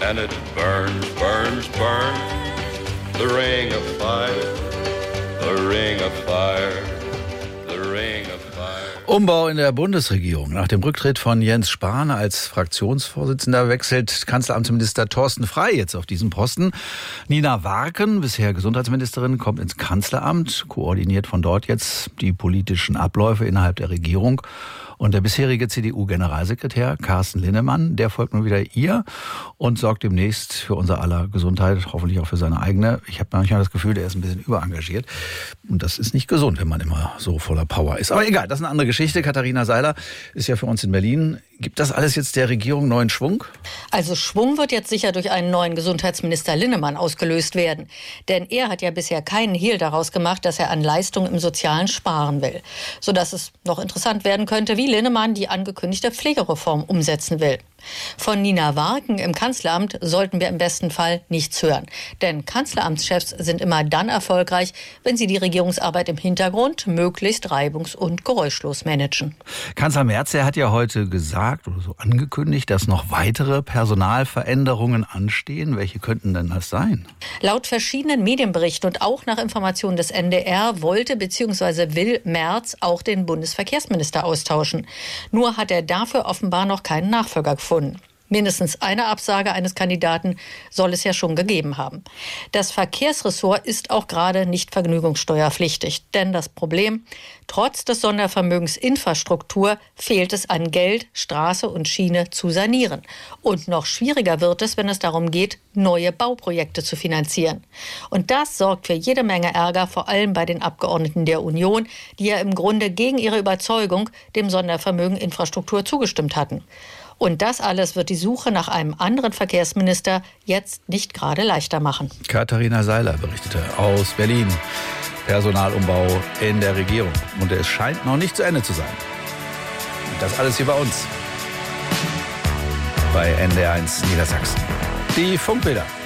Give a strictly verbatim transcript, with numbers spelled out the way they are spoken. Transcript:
and it burns, burns, burns. The ring of fire, the ring of fire, the ring of fire. Umbau in der Bundesregierung. Nach dem Rücktritt von Jens Spahn als Fraktionsvorsitzender wechselt Kanzleramtsminister Thorsten Frey jetzt auf diesen Posten. Nina Warken, bisher Gesundheitsministerin, kommt ins Kanzleramt, koordiniert von dort jetzt die politischen Abläufe innerhalb der Regierung. Und der bisherige C D U-Generalsekretär Carsten Linnemann, der folgt nun wieder ihr und sorgt demnächst für unser aller Gesundheit, hoffentlich auch für seine eigene. Ich habe manchmal das Gefühl, der ist ein bisschen überengagiert. Und das ist nicht gesund, wenn man immer so voller Power ist. Aber egal, das ist eine andere Geschichte. Katharina Seiler ist ja für uns in Berlin. Gibt das alles jetzt der Regierung neuen Schwung? Also Schwung wird jetzt sicher durch einen neuen Gesundheitsminister Linnemann ausgelöst werden. Denn er hat ja bisher keinen Hehl daraus gemacht, dass er an Leistungen im Sozialen sparen will. Sodass es noch interessant werden könnte, wie Linnemann die angekündigte Pflegereform umsetzen will. Von Nina Warken im Kanzleramt sollten wir im besten Fall nichts hören. Denn Kanzleramtschefs sind immer dann erfolgreich, wenn sie die Regierungsarbeit im Hintergrund möglichst reibungs- und geräuschlos managen. Kanzler Merz, er hat ja heute gesagt oder so angekündigt, dass noch weitere Personalveränderungen anstehen. Welche könnten denn das sein? Laut verschiedenen Medienberichten und auch nach Informationen des N D R wollte bzw. will Merz auch den Bundesverkehrsminister austauschen. Nur hat er dafür offenbar noch keinen Nachfolger gefunden. Mindestens eine Absage eines Kandidaten soll es ja schon gegeben haben. Das Verkehrsressort ist auch gerade nicht vergnügungssteuerpflichtig. Denn das Problem, trotz des Sondervermögens Infrastruktur fehlt es an Geld, Straße und Schiene zu sanieren. Und noch schwieriger wird es, wenn es darum geht, neue Bauprojekte zu finanzieren. Und das sorgt für jede Menge Ärger, vor allem bei den Abgeordneten der Union, die ja im Grunde gegen ihre Überzeugung dem Sondervermögen Infrastruktur zugestimmt hatten. Und das alles wird die Suche nach einem anderen Verkehrsminister jetzt nicht gerade leichter machen. Katharina Seiler berichtete aus Berlin. Personalumbau in der Regierung. Und es scheint noch nicht zu Ende zu sein. Und das alles hier bei uns. Bei N D R eins Niedersachsen. Die Funkbilder.